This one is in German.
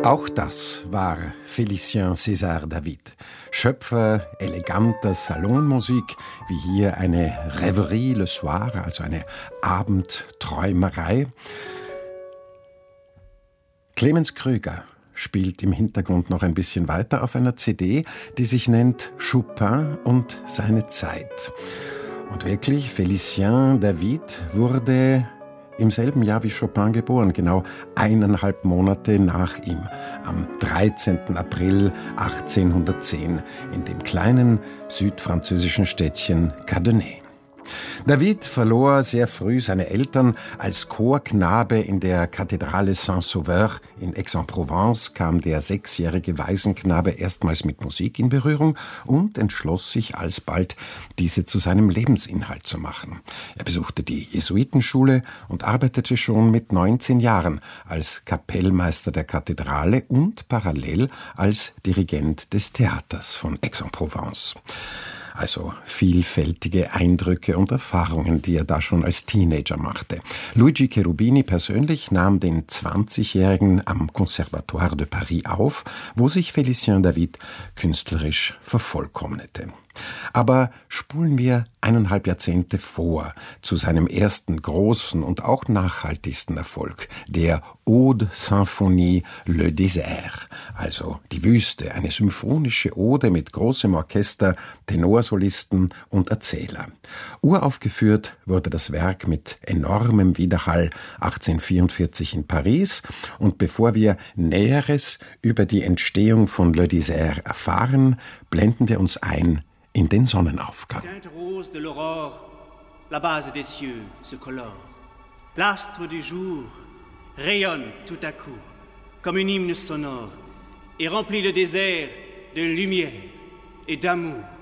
Auch das war Félicien César David, Schöpfer eleganter Salonmusik, wie hier eine Rêverie le soir, also eine Abendträumerei. Clemens Krüger spielt im Hintergrund noch ein bisschen weiter auf einer CD, die sich nennt Chopin und seine Zeit. Und wirklich, Félicien David wurde im selben Jahr wie Chopin geboren, genau 1,5 Monate nach ihm, am 13. April 1810 in dem kleinen südfranzösischen Städtchen Cadenet. David verlor sehr früh seine Eltern. Als Chorknabe in der Kathedrale Saint-Sauveur in Aix-en-Provence kam der 6-jährige Waisenknabe erstmals mit Musik in Berührung und entschloss sich alsbald, diese zu seinem Lebensinhalt zu machen. Er besuchte die Jesuitenschule und arbeitete schon mit 19 Jahren als Kapellmeister der Kathedrale und parallel als Dirigent des Theaters von Aix-en-Provence. Also vielfältige Eindrücke und Erfahrungen, die er da schon als Teenager machte. Luigi Cherubini persönlich nahm den 20-Jährigen am Conservatoire de Paris auf, wo sich Félicien David künstlerisch vervollkommnete. Aber spulen wir 1,5 Jahrzehnte vor zu seinem ersten großen und auch nachhaltigsten Erfolg, der Ode Symphonie Le Désert, also die Wüste, eine symphonische Ode mit großem Orchester, Tenorsolisten und Erzähler. Uraufgeführt wurde das Werk mit enormem Widerhall 1844 in Paris, und bevor wir Näheres über die Entstehung von Le Désert erfahren, blenden wir uns ein in den Sonnenaufgang. Teinte rose de l'aurore, la base des cieux se colore. L'astre du jour rayonne tout à coup, comme une hymne sonore, et remplit le désert de lumière et d'amour.